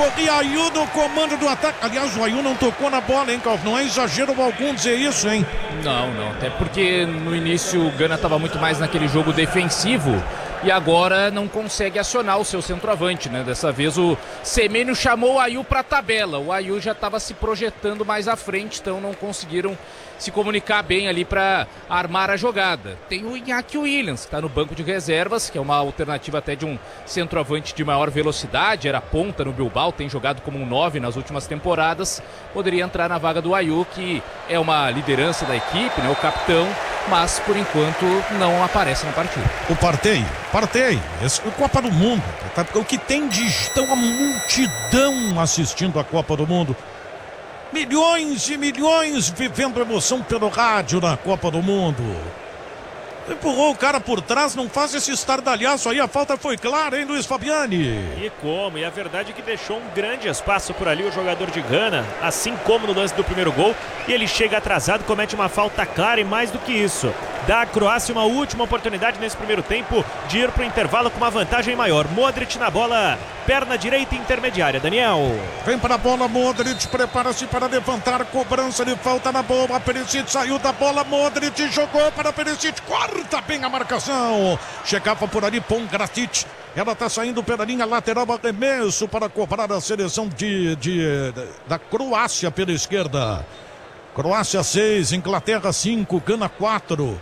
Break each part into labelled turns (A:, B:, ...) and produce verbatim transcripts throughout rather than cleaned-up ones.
A: corria Ayu no comando do ataque. Aliás, o Ayu não tocou na bola, hein, Calvo? Não é exagero algum dizer isso, hein?
B: Não, não. Até porque no início o Gana estava muito mais naquele jogo defensivo e agora não consegue acionar o seu centroavante, né? Dessa vez o Semênio chamou o Ayu para a tabela. O Ayu já estava se projetando mais à frente, então não conseguiram se comunicar bem ali para armar a jogada. Tem o Iñaki Williams, que está no banco de reservas, que é uma alternativa até de um centroavante de maior velocidade, era ponta no Bilbao, tem jogado como um nove nas últimas temporadas, poderia entrar na vaga do Ayu, que é uma liderança da equipe, né, o capitão, mas por enquanto não aparece na partida.
A: O Partey, Partey, esse é a Copa do Mundo, tá? O que tem de estão a multidão assistindo a Copa do Mundo. Milhões e milhões vivendo emoção pelo rádio na Copa do Mundo. Empurrou o cara por trás, não faz esse estardalhaço aí, a falta foi clara, hein, Luiz Fabiani?
C: E como? E a verdade é que deixou um grande espaço por ali o jogador de Gana, assim como no lance do primeiro gol, e ele chega atrasado, comete uma falta clara e mais do que isso, dá à Croácia uma última oportunidade nesse primeiro tempo de ir para o intervalo com uma vantagem maior. Modric na bola, perna direita intermediária, Daniel.
A: Vem para a bola, Modric prepara-se para levantar, cobrança de falta na bola, Perisic saiu da bola, Modric jogou para Perisic, corta bem a marcação, chegava por ali Pongracic, ela está saindo pela linha lateral, arremesso para cobrar a seleção de, de, da Croácia pela esquerda. Croácia seis, Inglaterra cinco, Gana quatro.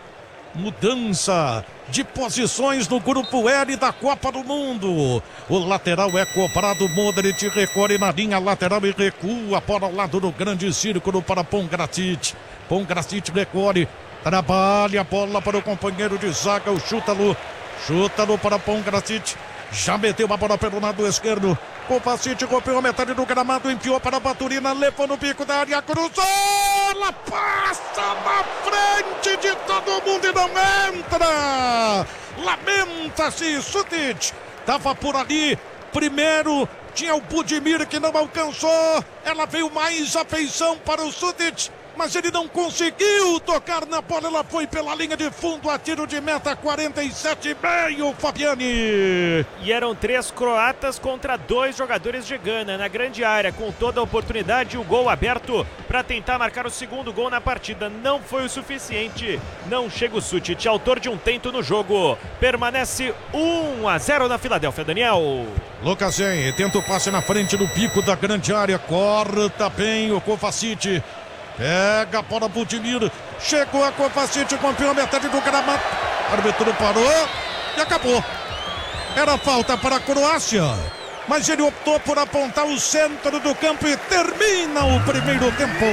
A: Mudança de posições no grupo L da Copa do Mundo. O lateral é cobrado, Modric recorre na linha lateral e recua a bola ao lado do grande círculo para Pongracic. Pongracic recorre, trabalha a bola para o companheiro de zaga, o Chútalo. Chútalo para Pongracic. Já meteu a bola pelo lado esquerdo. Kovacic rompeu a metade do gramado, enfiou para a Baturina, levou no bico da área, cruzou, ela passa na frente de todo mundo e não entra. Lamenta-se, Sutic, estava por ali, primeiro tinha o Budimir que não alcançou, ela veio mais afeição para o Sutic, mas ele não conseguiu tocar na bola, ela foi pela linha de fundo, a tiro de meta, quarenta e sete e meio, Fabiani.
C: E eram três croatas contra dois jogadores de Gana na grande área, com toda a oportunidade, o gol aberto para tentar marcar o segundo gol na partida. Não foi o suficiente, não chega o Sutic, autor de um tento no jogo. Permanece um a zero na Filadélfia, Daniel.
A: Lucas Henry tenta o passe na frente do pico da grande área, corta bem o Kovacic. Pega a bola, Budimir. Chegou a Kovacic, rompiu a metade do gramado. O árbitro parou e acabou. Era falta para a Croácia, mas ele optou por apontar o centro do campo e termina o primeiro tempo.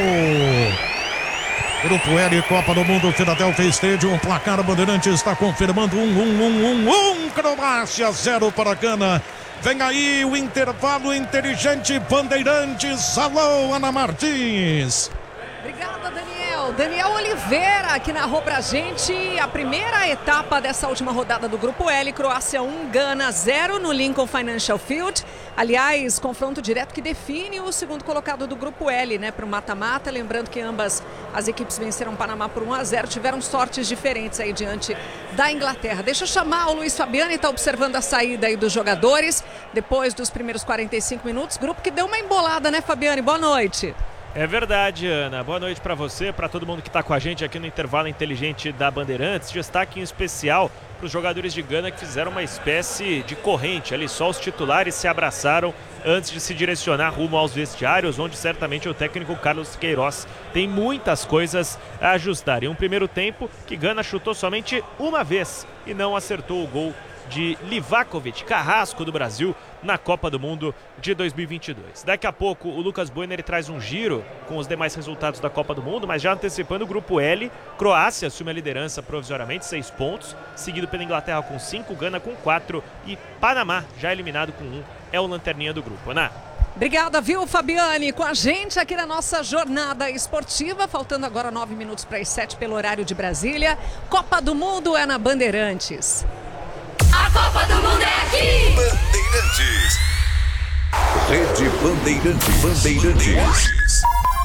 A: Grupo L, Copa do Mundo, Philadelphia Stadium. O placar Bandeirantes está confirmando um, um, um, um, um. Croácia, zero para Gana. Vem aí o intervalo inteligente Bandeirantes. Alô, Ana Martins.
D: Obrigada, Daniel. Daniel Oliveira aqui narrou pra gente a primeira etapa dessa última rodada do Grupo L. Croácia um, Gana zero no Lincoln Financial Field. Aliás, confronto direto que define o segundo colocado do Grupo L, né, para o mata-mata. Lembrando que ambas as equipes venceram o Panamá por um a zero. Tiveram sortes diferentes aí diante da Inglaterra. Deixa eu chamar o Luiz Fabiani, está observando a saída aí dos jogadores depois dos primeiros quarenta e cinco minutos. Grupo que deu uma embolada, né, Fabiani? Boa noite.
C: É verdade, Ana. Boa noite para você, para todo mundo que está com a gente aqui no intervalo inteligente da Bandeirantes. Destaque em especial para os jogadores de Gana que fizeram uma espécie de corrente ali. Só os titulares se abraçaram antes de se direcionar rumo aos vestiários, onde certamente o técnico Carlos Queiroz tem muitas coisas a ajustar. Em um primeiro tempo que Gana chutou somente uma vez e não acertou o gol de Livakovic, carrasco do Brasil, na Copa do Mundo de dois mil e vinte e dois. Daqui a pouco o Lucas Boiner traz um giro com os demais resultados da Copa do Mundo, mas já antecipando o Grupo L, Croácia assume a liderança provisoriamente, seis pontos, seguido pela Inglaterra com cinco, Gana com quatro e Panamá, já eliminado com um, é o lanterninha do grupo. Ana.
D: Obrigada, viu, Fabiane? Com a gente aqui na nossa jornada esportiva, faltando agora nove minutos para as sete pelo horário de Brasília. Copa do Mundo é na Bandeirantes.
E: A Copa do Mundo é aqui!
F: Bandeirantes. Rede Bandeirantes. Bandeirantes.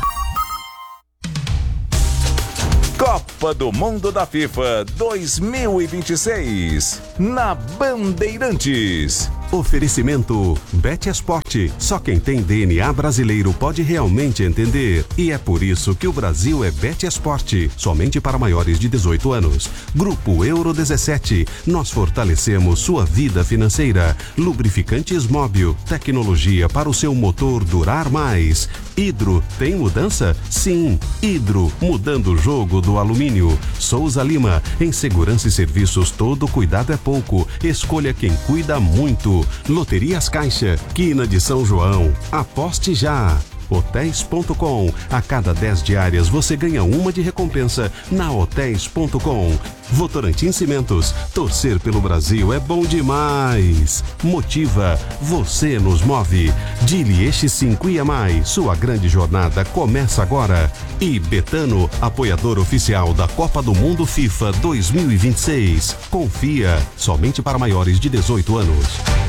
F: Copa do Mundo da FIFA dois mil e vinte e seis. Na Bandeirantes.
G: Oferecimento BetEsport. Só quem tem D N A brasileiro pode realmente entender. E é por isso que o Brasil é BetEsport. Somente para maiores de dezoito anos. Grupo Euro dezessete. Nós fortalecemos sua vida financeira. Lubrificantes Móbil. Tecnologia para o seu motor durar mais. Hidro. Tem mudança? Sim. Hidro. Mudando o jogo do alumínio. Souza Lima. Em segurança e serviços, todo cuidado é pouco. Escolha quem cuida muito. Loterias Caixa, Quina de São João. Aposte já. hotéis ponto com. A cada dez diárias você ganha uma de recompensa na hotéis ponto com. Votorantim Cimentos. Torcer pelo Brasil é bom demais. Motiva. Você nos move. Dilieste cinco I A Mais. Sua grande jornada começa agora. E Betano, apoiador oficial da Copa do Mundo FIFA dois mil e vinte e seis. Confia. Somente para maiores de dezoito anos.